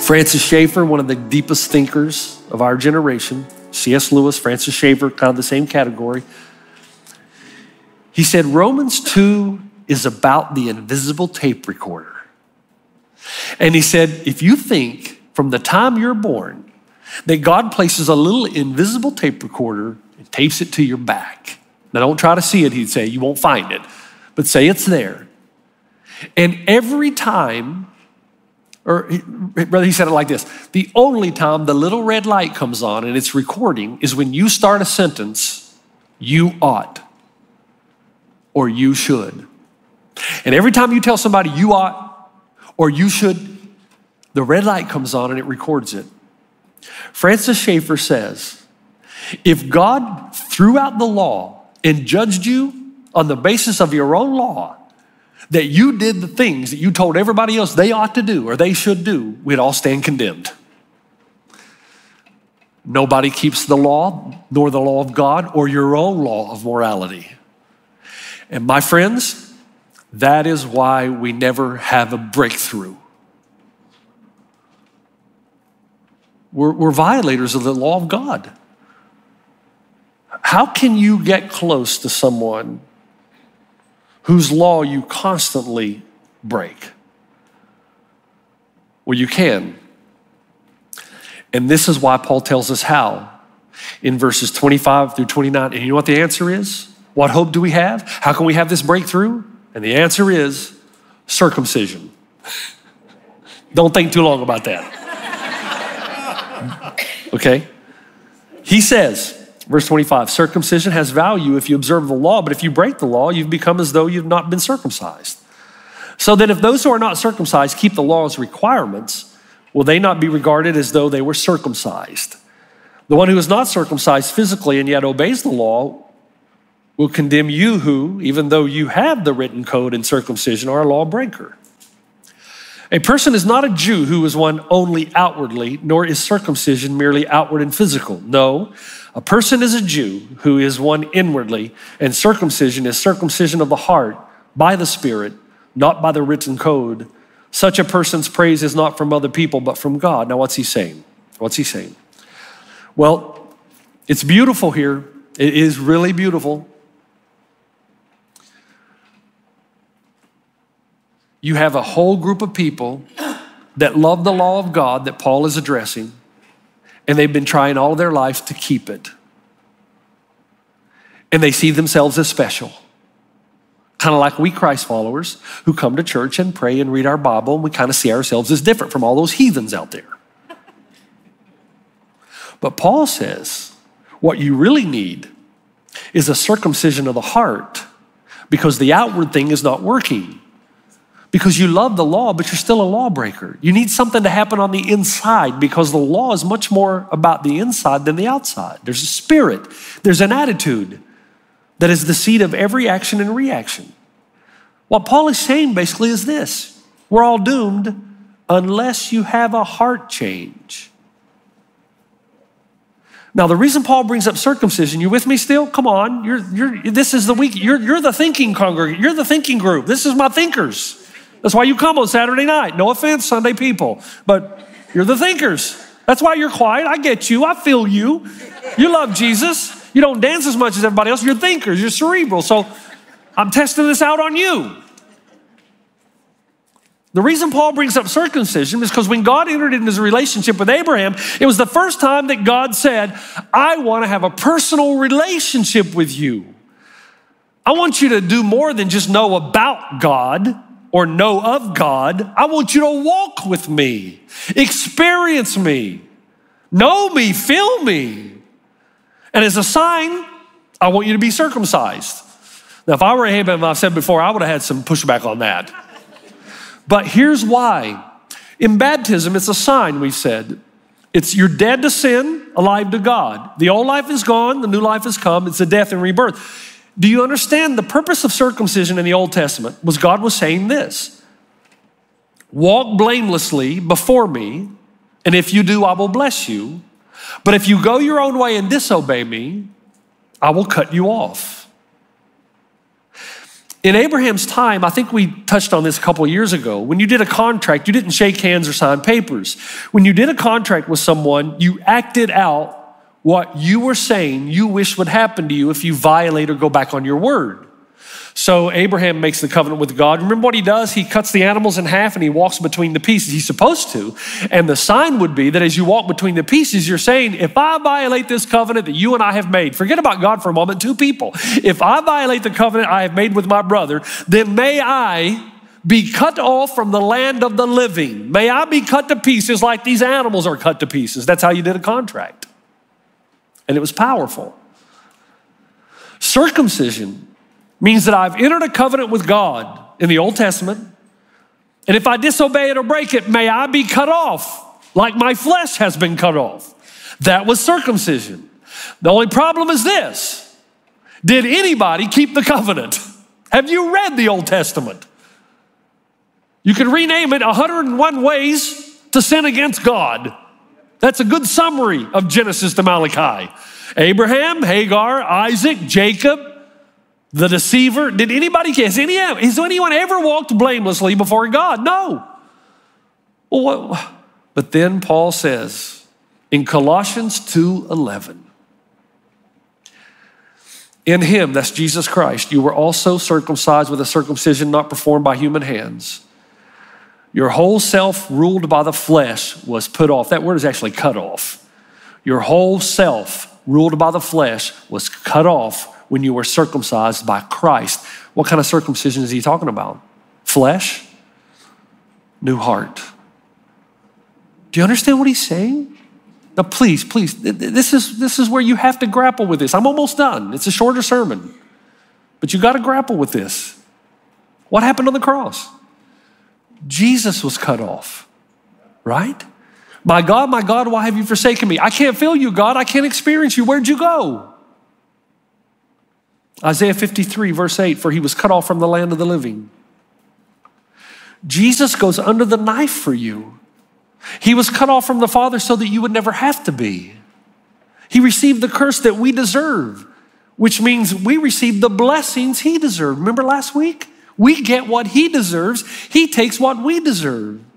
Francis Schaeffer, one of the deepest thinkers of our generation, C.S. Lewis, Francis Schaeffer, kind of the same category. He said, Romans 2 is about the invisible tape recorder. And he said, if you think from the time you're born that God places a little invisible tape recorder and tapes it to your back. Now don't try to see it, he'd say, you won't find it, but say it's there. And every time, or rather he said it like this, the only time the little red light comes on and it's recording is when you start a sentence, you ought, or you should. And every time you tell somebody you ought, or you should, the red light comes on and it records it. Francis Schaeffer says, if God threw out the law and judged you on the basis of your own law, that you did the things that you told everybody else they ought to do or they should do, we'd all stand condemned. Nobody keeps the law, nor the law of God, or your own law of morality. And my friends, that is why we never have a breakthrough. We're violators of the law of God. How can you get close to someone whose law you constantly break? Well, you can. And this is why Paul tells us how in verses 25 through 29. And you know what the answer is? What hope do we have? How can we have this breakthrough? And the answer is circumcision. Don't think too long about that. Okay? He says, verse 25, circumcision has value if you observe the law, but if you break the law, you've become as though you've not been circumcised. So that if those who are not circumcised keep the law's requirements, will they not be regarded as though they were circumcised? The one who is not circumcised physically and yet obeys the law will condemn you who, even though you have the written code in circumcision, are a lawbreaker. A person is not a Jew who is one only outwardly, nor is circumcision merely outward and physical. No, a person is a Jew who is one inwardly, and circumcision is circumcision of the heart by the Spirit, not by the written code. Such a person's praise is not from other people, but from God. Now, what's he saying? What's he saying? Well, it's beautiful here. It is really beautiful. You have a whole group of people that love the law of God that Paul is addressing, and they've been trying all of their life to keep it. And they see themselves as special. Kind of like we Christ followers who come to church and pray and read our Bible, and we kind of see ourselves as different from all those heathens out there. But Paul says, what you really need is a circumcision of the heart, because the outward thing is not working. Because you love the law, but you're still a lawbreaker. You need something to happen on the inside, because the law is much more about the inside than the outside. There's a spirit, there's an attitude that is the seed of every action and reaction. What Paul is saying basically is this: we're all doomed unless you have a heart change. Now, the reason Paul brings up circumcision, you with me still? Come on, this is the week. You're the thinking congregation. You're the thinking group. This is my thinkers. That's why you come on Saturday night. No offense, Sunday people, but you're the thinkers. That's why you're quiet. I get you. I feel you. You love Jesus. You don't dance as much as everybody else. You're thinkers. You're cerebral. So I'm testing this out on you. The reason Paul brings up circumcision is because when God entered into his relationship with Abraham, it was the first time that God said, I want to have a personal relationship with you. I want you to do more than just know about God or know of God. I want you to walk with me, experience me, know me, feel me. And as a sign, I want you to be circumcised. Now, if I were Abraham, I've said before, I would have had some pushback on that. But here's why. In baptism, it's a sign, we've said. It's you're dead to sin, alive to God. The old life is gone, the new life has come. It's a death and rebirth. Do you understand the purpose of circumcision in the Old Testament? Was God was saying this: walk blamelessly before me, and if you do, I will bless you. But if you go your own way and disobey me, I will cut you off. In Abraham's time, I think we touched on this a couple of years ago. When you did a contract, you didn't shake hands or sign papers. When you did a contract with someone, you acted out what you were saying you wish would happen to you if you violate or go back on your word. So Abraham makes the covenant with God. Remember what he does? He cuts the animals in half and he walks between the pieces. He's supposed to. And the sign would be that as you walk between the pieces, you're saying, if I violate this covenant that you and I have made, forget about God for a moment, two people. If I violate the covenant I have made with my brother, then may I be cut off from the land of the living. May I be cut to pieces like these animals are cut to pieces. That's how you did a contract. And it was powerful. Circumcision means that I've entered a covenant with God in the Old Testament. And if I disobey it or break it, may I be cut off like my flesh has been cut off. That was circumcision. The only problem is this. Did anybody keep the covenant? Have you read the Old Testament? You can rename it 101 ways to sin against God. That's a good summary of Genesis to Malachi. Abraham, Hagar, Isaac, Jacob, the deceiver. Did anybody, has anyone ever walked blamelessly before God? No. Well, but then Paul says in Colossians 2:11, in him, that's Jesus Christ, you were also circumcised with a circumcision not performed by human hands. Your whole self ruled by the flesh was put off. That word is actually cut off. Your whole self ruled by the flesh was cut off when you were circumcised by Christ. What kind of circumcision is he talking about? Flesh? New heart. Do you understand what he's saying? Now, please, this is where you have to grapple with this. I'm almost done. It's a shorter sermon, but you got to grapple with this. What happened on the cross? Jesus was cut off, right? My God, why have you forsaken me? I can't feel you, God. I can't experience you. Where'd you go? Isaiah 53, verse 8, for he was cut off from the land of the living. Jesus goes under the knife for you. He was cut off from the Father so that you would never have to be. He received the curse that we deserve, which means we receive the blessings he deserved. Remember last week? We get what he deserves. He takes what we deserve.